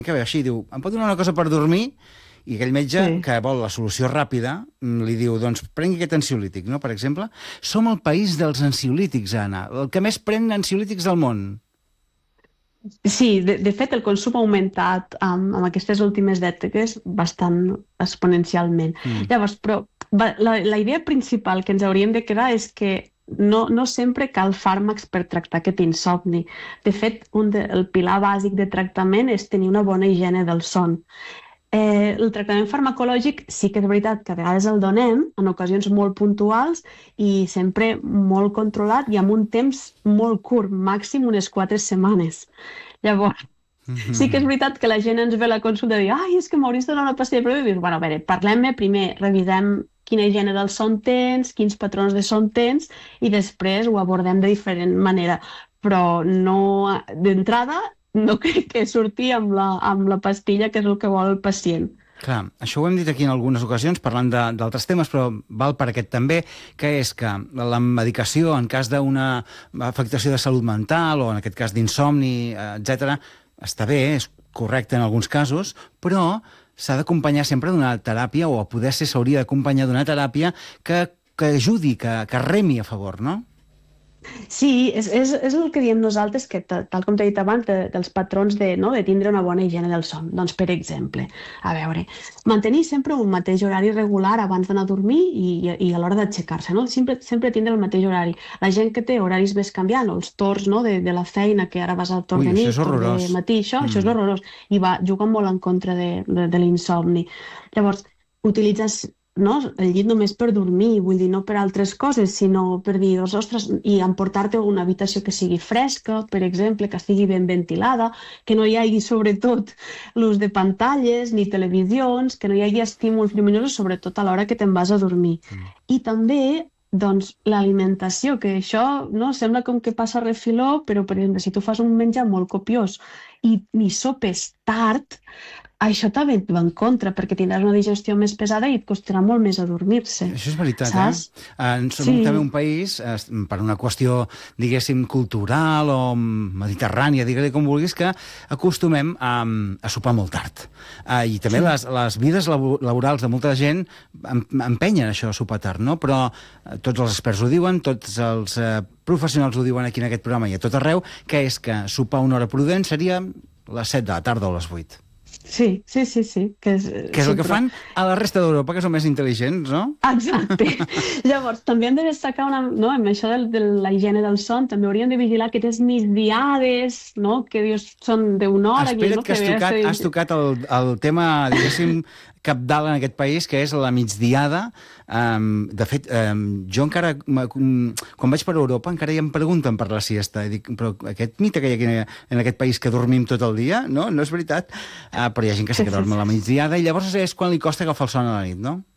que ve així, diu, em pot donar una cosa per dormir? I aquell metge, que vol la solució ràpida, li diu, doncs prengui aquest ansiolític, no? Per exemple, som el país dels ansiolítics, Anna, el que més pren ansiolítics del món. Sí, de fet, el consum ha augmentat amb aquestes últimes dècades bastant exponencialment. Llavors, però la idea principal que ens hauríem de quedar és que no sempre cal fàrmacs per tractar aquest insomni. De fet, el pilar bàsic de tractament és tenir una bona higiene del son. El tractament farmacològic sí que és veritat que a vegades el donem en ocasions molt puntuals i sempre molt controlat i amb un temps molt curt, màxim unes 4 setmanes. Llavors, sí que és veritat que la gent ens ve a la consulta i diu ai, és que m'hauries de donar una pastilla prèvia. I dius, bueno, a veure, parlem-ne primer, revisem quina higiene del son tens, quins patrons de son tens i després ho abordem de diferent manera. Però no, d'entrada, no crec que surti amb la pastilla, que és el que vol el pacient. Clar, això ho hem dit aquí en algunes ocasions, parlant d'altres temes, però val per aquest també, que és que la medicació, en cas d'una afectació de salut mental, o en aquest cas d'insomni, etc., està bé, és correcte en alguns casos, però s'ha d'acompanyar sempre d'una teràpia, o a poder ser s'hauria d'acompanyar d'una teràpia que ajudi, que remi a favor, no? Sí, és el que diem nosaltres, que tal com t'he dit abans, dels patrons de tindre una bona higiene del son. Doncs, per exemple, a veure, mantenir sempre un mateix horari regular abans d'anar a dormir i a l'hora d'aixecar-se, no? Sempre tindre el mateix horari. La gent que té horaris més canviant, o els torns de la feina, que ara vas al torn de nit, torn de matí, això és horrorós, i juga molt en contra de l'insomni. Llavors, utilitzes el llit només per dormir, vull dir, no per altres coses, sinó per dir, ostres, i emportar-te a una habitació que sigui fresca, per exemple, que estigui ben ventilada, que no hi hagi, sobretot, l'ús de pantalles ni televisions, que no hi hagi estímuls lluminosos, sobretot a l'hora que te'n vas a dormir. I també, doncs, l'alimentació, que això sembla com que passa refiló, però, per exemple, si tu fas un menjar molt copiós i sopes tard, això també et va en contra, perquè tindràs una digestió més pesada i et costarà molt més adormir-se. Això és veritat, saps? Som també un país, per una qüestió, diguéssim, cultural o mediterrània, digue-li com vulguis, que acostumem a sopar molt tard. I també les vides laborals de molta gent empenyen això a sopar tard, no? Però tots els experts ho diuen, tots els professionals ho diuen aquí en aquest programa i a tot arreu, que és que sopar una hora prudent seria les 7 de la tarda o les 8. Sí. Que és el que fan a la resta d'Europa, que són més intel·ligents, no? Exacte. Llavors, també hem de destacar, amb això de la higiene del son, també hauríem de vigilar aquestes migdiades, que dius, són d'una hora... Espera't que has tocat el tema, diguéssim, cabdal en aquest país, que és la migdiada. De fet, jo encara, quan vaig per Europa, encara ja em pregunten per la siesta. I dic, però aquest mite que hi ha aquí en aquest país que dormim tot el dia, no és veritat. Però hi ha gent que sí que dorm a la migdiada i llavors és quan li costa agafar el son a la nit, no?